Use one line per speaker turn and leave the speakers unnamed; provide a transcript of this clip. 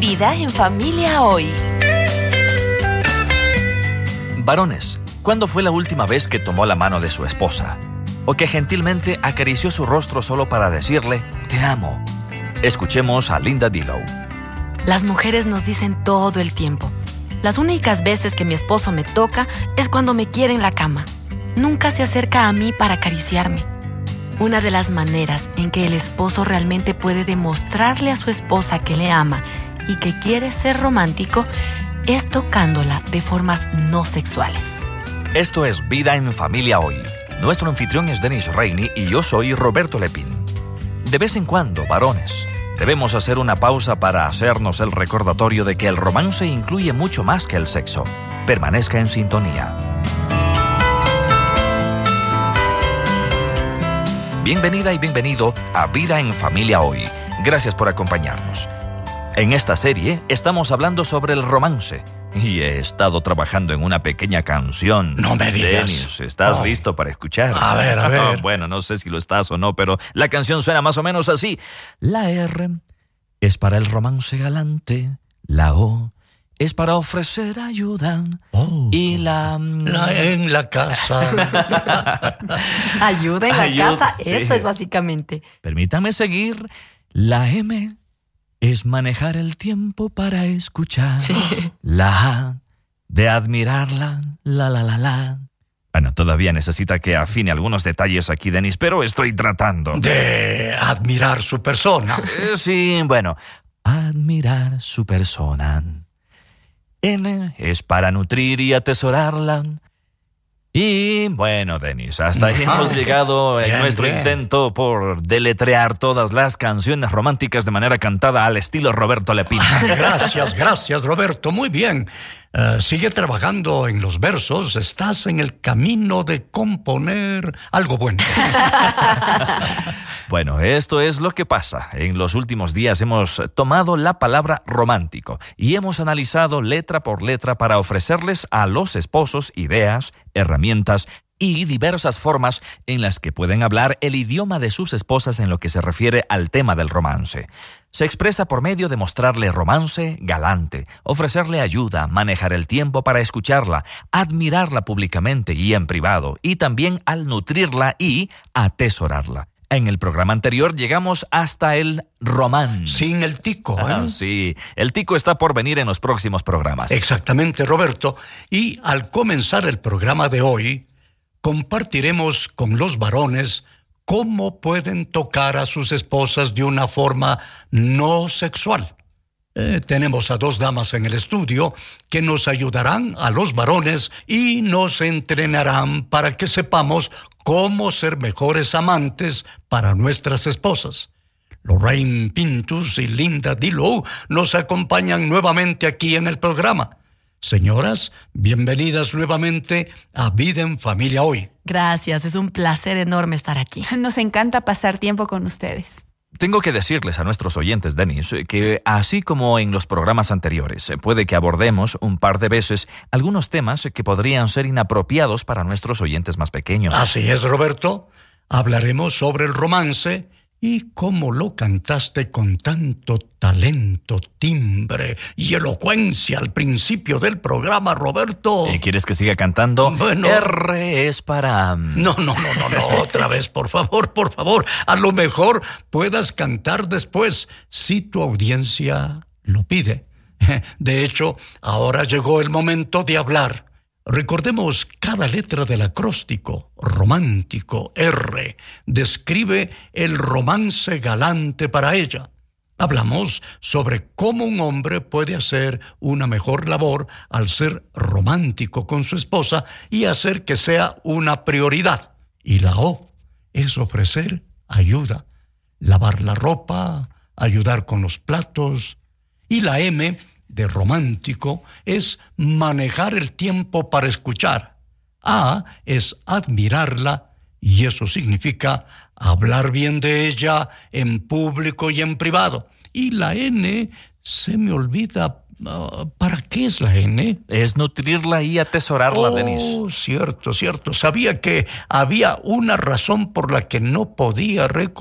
Vida en familia hoy.
Varones, ¿cuándo fue la última vez que tomó la mano de su esposa? O que gentilmente acarició su rostro solo para decirle, te amo. Escuchemos a Linda Dillow.
Las mujeres nos dicen todo el tiempo. Las únicas veces que mi esposo me toca es cuando me quiere en la cama. Nunca se acerca a mí para acariciarme. Una de las maneras en que el esposo realmente puede demostrarle a su esposa que le ama y que quiere ser romántico es tocándola de formas no sexuales.
Esto es Vida en Familia Hoy. Nuestro anfitrión es Dennis Rainey y yo soy Roberto Lepín. De vez en cuando, varones, debemos hacer una pausa para hacernos el recordatorio de que el romance incluye mucho más que el sexo. Permanezca en sintonía. Bienvenida y bienvenido a Vida en Familia Hoy. Gracias por acompañarnos. En esta serie estamos hablando sobre el romance y he estado trabajando en una pequeña canción.
No me digas.
Dennis, ¿estás listo para escuchar?
A ver.
Bueno, no sé si lo estás o no, pero la canción suena más o menos así. La R es para el romance galante, la O es para ofrecer ayuda y la
en la casa.
Ayuda en la casa,
sí.
eso es básicamente.
Permítame seguir. La M es manejar el tiempo para escuchar. La A de admirarla, la. Bueno, todavía necesita que afine algunos detalles aquí, Dennis, pero estoy tratando.
De admirar su persona.
Sí, bueno, admirar su persona. N es para nutrir y atesorarla. Y bueno, Dennis, hasta ahí hemos llegado en nuestro intento por deletrear todas las canciones románticas de manera cantada al estilo Roberto Lepín.
Gracias, Roberto. Muy bien. Sigue trabajando en los versos. Estás en el camino de componer algo bueno.
Bueno, esto es lo que pasa. En los últimos días hemos tomado la palabra romántico y hemos analizado letra por letra para ofrecerles a los esposos ideas, herramientas y diversas formas en las que pueden hablar el idioma de sus esposas en lo que se refiere al tema del romance. Se expresa por medio de mostrarle romance galante, ofrecerle ayuda, manejar el tiempo para escucharla, admirarla públicamente y en privado, y también al nutrirla y atesorarla. En el programa anterior llegamos hasta el román.
Sin el tico, ¿eh?
Sí, el tico está por venir en los próximos programas.
Exactamente, Roberto. Y al comenzar el programa de hoy, compartiremos con los varones cómo pueden tocar a sus esposas de una forma no sexual. Tenemos a dos damas en el estudio que nos ayudarán a los varones y nos entrenarán para que sepamos cómo ser mejores amantes para nuestras esposas. Lorraine Pintus y Linda Dillow nos acompañan nuevamente aquí en el programa. Señoras, bienvenidas nuevamente a Vida en Familia Hoy.
Gracias, es un placer enorme estar aquí.
Nos encanta pasar tiempo con ustedes.
Tengo que decirles a nuestros oyentes, Dennis, que así como en los programas anteriores, puede que abordemos un par de veces algunos temas que podrían ser inapropiados para nuestros oyentes más pequeños.
Así es, Roberto. Hablaremos sobre el romance y cómo lo cantaste con tanto talento, timbre y elocuencia al principio del programa, Roberto.
¿Quieres que siga cantando?
Bueno.
R es para...
No, otra vez, por favor. A lo mejor puedas cantar después, si tu audiencia lo pide. De hecho, ahora llegó el momento de hablar. Recordemos cada letra del acróstico. Romántico, R, describe el romance galante para ella. Hablamos sobre cómo un hombre puede hacer una mejor labor al ser romántico con su esposa y hacer que sea una prioridad. Y la O es ofrecer ayuda, lavar la ropa, ayudar con los platos. Y la M de romántico es manejar el tiempo para escuchar. A es admirarla y eso significa hablar bien de ella en público y en privado. Y la N se me olvida. ¿Para qué es la N?
Es nutrirla y atesorarla, Dennis.
Cierto. Sabía que había una razón por la que no podía recordar